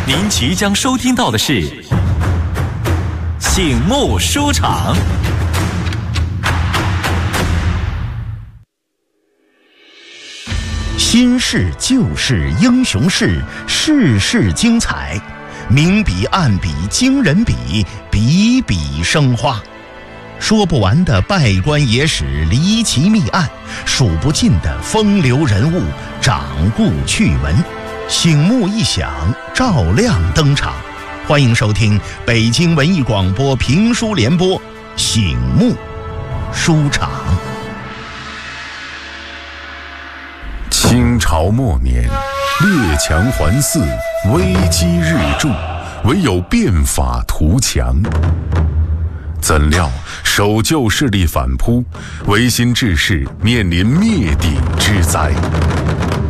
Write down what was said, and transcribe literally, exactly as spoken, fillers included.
您即将收听到的是《醒目书场》。 新事旧事英雄事，事事精彩，明笔暗笔惊人笔，笔笔生花。说不完的拜官野史离奇密案，数不尽的风流人物掌故趣闻，醒目一响，照亮登场。欢迎收听北京文艺广播评书联播《醒目书场》。 清朝末年，列强环伺，危机日重，唯有变法图强。怎料守旧势力反扑，维新志士面临灭顶之灾。